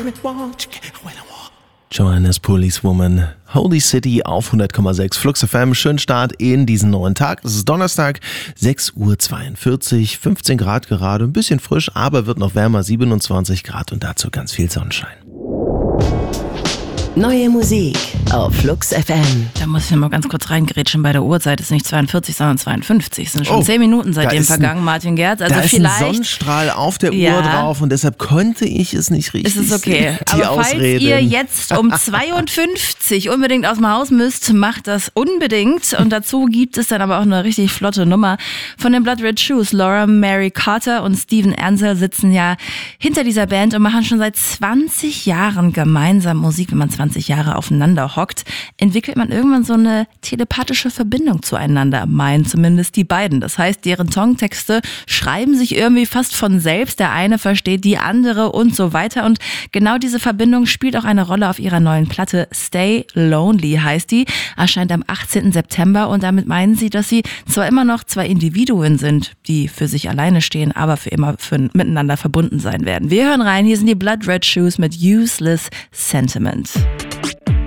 Joanna's Policewoman, Holy City auf 100,6 Flux FM. Schönen Start in diesen neuen Tag. Es ist Donnerstag, 6:42 Uhr, 15 Grad gerade, ein bisschen frisch, aber wird noch wärmer, 27 Grad und dazu ganz viel Sonnenschein. Neue Musik auf Flux FM. Da muss ich mal ganz kurz reingrätschen bei der Uhrzeit. Es ist nicht 42, sondern 52. Es sind schon 10 Minuten seitdem vergangen, Martin Gerz. Also da vielleicht ist ein Sonnenstrahl auf der Uhr drauf und deshalb konnte ich es nicht richtig sehen. Es ist okay. Die Aber Ausrede. falls ihr jetzt um 52 unbedingt aus dem Haus müsst, macht das unbedingt. Und dazu gibt es dann aber auch eine richtig flotte Nummer von den Blood Red Shoes. Laura Mary Carter und Steven Ansell sitzen ja hinter dieser Band und machen schon seit 20 Jahren gemeinsam Musik. Wenn man 20 Jahre aufeinander hockt, entwickelt man irgendwann so eine telepathische Verbindung zueinander, meinen zumindest die beiden. Das heißt, deren Songtexte schreiben sich irgendwie fast von selbst. Der eine versteht die andere und so weiter. Und genau diese Verbindung spielt auch eine Rolle auf ihrer neuen Platte. Stay Lonely heißt die, erscheint am 18. September und damit meinen sie, dass sie zwar immer noch zwei Individuen sind, die für sich alleine stehen, aber für immer miteinander verbunden sein werden. Wir hören rein, hier sind die Blood Red Shoes mit Useless Sentiment.